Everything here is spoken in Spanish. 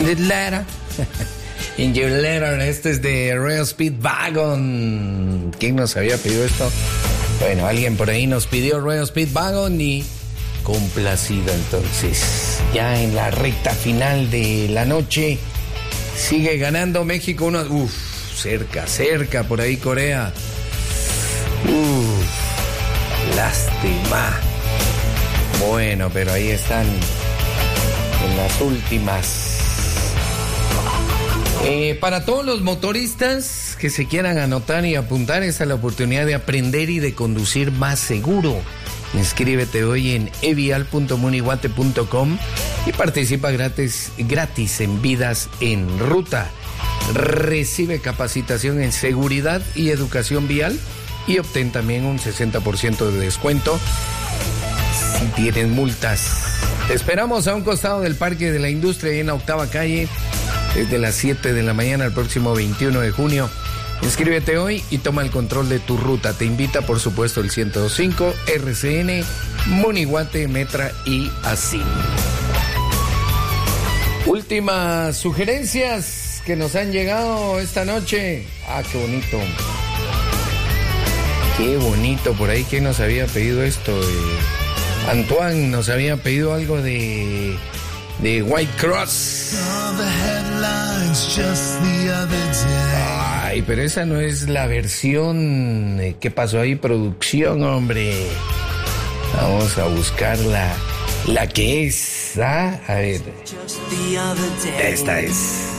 Letter. In Your Letter. Este es de Royal Speedwagon. ¿Quién nos había pedido esto? Bueno, alguien por ahí nos pidió Royal Speedwagon y complacido. Entonces, ya en la recta final de la noche, sigue ganando México. Cerca por ahí Corea. Lástima. Bueno, pero ahí están en las últimas. Para todos los motoristas que se quieran anotar y apuntar, esta es la oportunidad de aprender y de conducir más seguro. Inscríbete hoy en evial.munihuate.com y participa gratis en Vidas en Ruta. Recibe capacitación en seguridad y educación vial y obtén también un 60% de descuento si tienes multas. Te esperamos a un costado del Parque de la Industria en la 8ª calle desde las 7 de la mañana el próximo 21 de junio. Inscríbete hoy y toma el control de tu ruta. Te invita, por supuesto, el 105, RCN, Munihuate, Metra y ASIM. Últimas sugerencias que nos han llegado esta noche. Qué bonito. Qué bonito. Por ahí, ¿quién nos había pedido esto? Antoine nos había pedido algo de White Cross. Ay, pero esa no es la versión. ¿Qué pasó ahí, producción, hombre? Vamos a buscar la que es. A ver. Esta es.